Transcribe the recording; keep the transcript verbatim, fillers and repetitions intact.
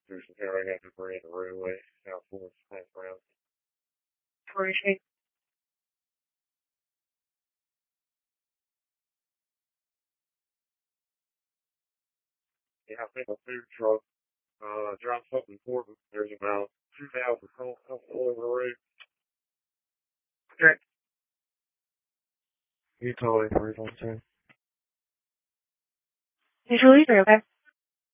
There's some carrying out debris in the roadway, out towards Hank Brown. Appreciate. Yeah, I think a food truck uh, dropped something important. There's about two thousand people all over the road. Good. You told me three times. Usually, okay.